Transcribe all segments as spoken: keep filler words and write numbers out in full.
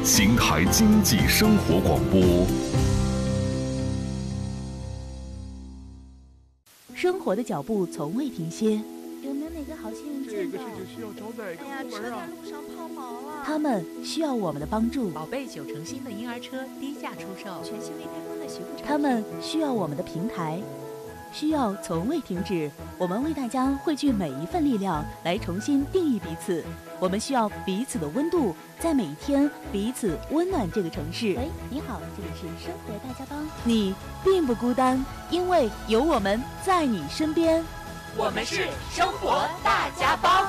邢台经济生活广播。 生活的脚步从未停歇， 有没有哪个好心人这个事情需要找哪个部门啊？ 哎呀，车在路上抛锚了。 他们需要我们的帮助。 宝贝九成新的婴儿车低价出售， 全新未开封的洗护产品。 他们需要我们的平台，需要从未停止。我们为大家汇聚每一份力量，来重新定义彼此。我们需要彼此的温度，在每一天彼此温暖这个城市。 喂，你好，这里是生活大家帮。 你并不孤单，因为有我们在你身边。 我们是生活大家帮。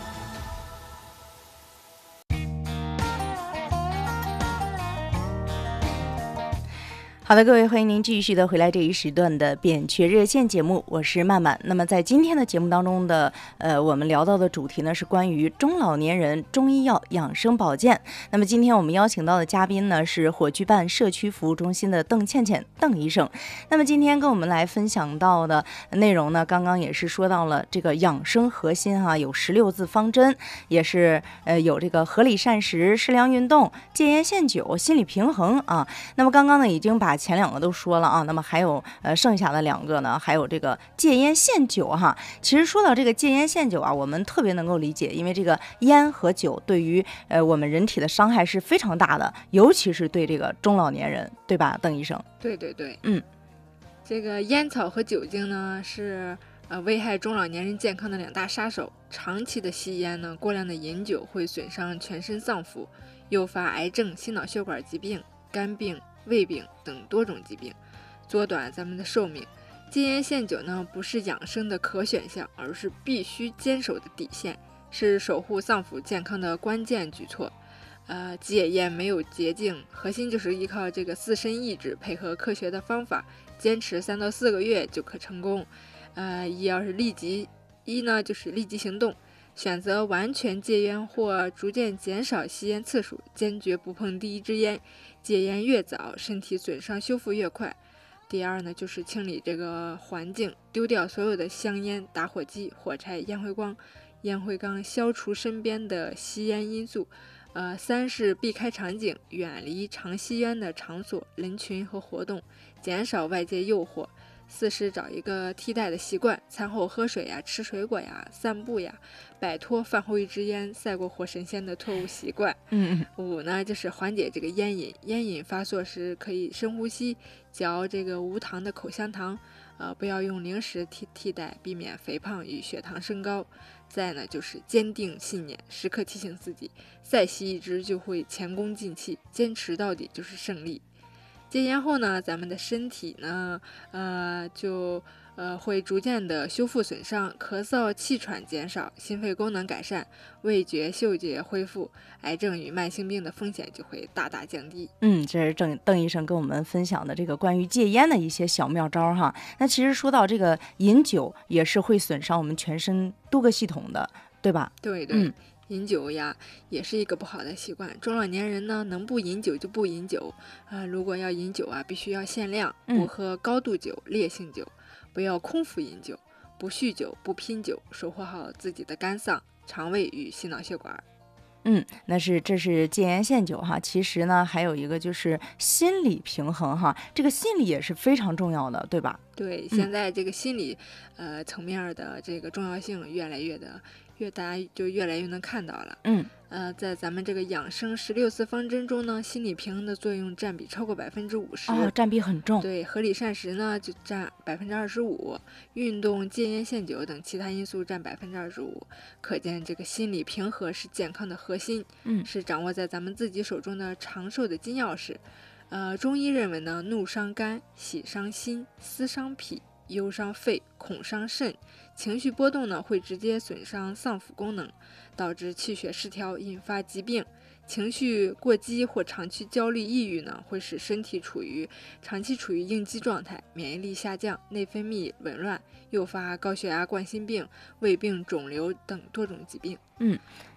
好的，各位，欢迎您继续的回来这一时段的扁鹊热线节目，我是曼曼。那么在今天的节目当中的呃，我们聊到的主题呢是关于中老年人中医药养生保健。那么今天我们邀请到的嘉宾呢是火炬办社区服务中心的邓倩倩邓医生。那么今天跟我们来分享到的内容呢，刚刚也是说到了这个养生核心哈、啊，有十六字方针，也是呃有这个合理膳食、适量运动、戒烟限酒、心理平衡啊。那么刚刚呢已经把前两个都说了啊，那么还有呃剩下的两个呢，还有这个戒烟限酒哈。其实说到这个戒烟限酒啊，我们特别能够理解，因为这个烟和酒对于呃我们人体的伤害是非常大的，尤其是对这个中老年人，对吧，邓医生？ 对对对， 嗯， 这个烟草和酒精呢是呃危害中老年人健康的两大杀手。长期的吸烟呢，过量的饮酒会损伤全身脏腑，诱发癌症、心脑血管疾病、肝病、胃病等多种疾病，缩短咱们的寿命。戒烟限酒呢，不是养生的可选项，而是必须坚守的底线，是守护脏腑健康的关键举措。呃，戒烟没有捷径，核心就是依靠这个自身意志，配合科学的方法，坚持三到四个月就可成功。呃，一要是立即，一呢就是立即行动。选择完全戒烟或逐渐减少吸烟次数，坚决不碰第一支烟。戒烟越早，身体损伤修复越快。第二呢，就是清理这个环境，丢掉所有的香烟、打火机、火柴、烟灰缸、烟灰缸，消除身边的吸烟因素。呃，三是避开场景，远离常吸烟的场所、人群和活动，减少外界诱惑。四是找一个替代的习惯，餐后喝水呀、吃水果呀、散步呀，摆脱饭后一支烟赛过活神仙的错误习惯。 嗯， 五呢就是缓解这个烟瘾，烟瘾发作时可以深呼吸，嚼这个无糖的口香糖，呃，不要用零食替替代，避免肥胖与血糖升高。再呢就是坚定信念，时刻提醒自己，再吸一支就会前功尽弃，坚持到底就是胜利。戒烟后呢，咱们的身体呢，呃，就呃会逐渐的修复损伤，咳嗽、气喘减少，心肺功能改善，味觉、嗅觉恢复，癌症与慢性病的风险就会大大降低。 嗯，这是邓邓医生跟我们分享的这个关于戒烟的一些小妙招哈。那其实说到这个饮酒，也是会损伤我们全身多个系统的，对吧？ 对对。 嗯， 饮酒呀，也是一个不好的习惯。中老年人呢，能不饮酒就不饮酒。呃，如果要饮酒啊，必须要限量，不喝高度酒、烈性酒，不要空腹饮酒，不酗酒，不拼酒，守护好自己的肝脏、肠胃与心脑血管。 嗯，那是这是戒烟限酒哈。其实呢，还有一个就是心理平衡哈，这个心理也是非常重要的，对吧？ 对，现在这个心理、嗯、呃层面的这个重要性越来越的。越大家就越来越能看到了。 嗯， 呃，在咱们这个养生十六字方针中呢，心理平衡的作用占比超过百分之五十， 哦，占比很重。 对，合理膳食呢就占百分之二十五，运动、戒烟限酒等其他因素占百分之二十五。可见这个心理平和是健康的核心， 嗯， 是掌握在咱们自己手中的长寿的金钥匙。呃，中医认为呢，怒伤肝，喜伤心，思伤脾，忧伤肺，恐伤肾。情绪波动呢，会直接损伤脏腑功能，导致气血失调，引发疾病。情绪过激或长期焦虑、抑郁呢，会使身体处于长期处于应激状态，免疫力下降，内分泌紊乱，诱发高血压、冠心病、胃病、肿瘤等多种疾病。 嗯，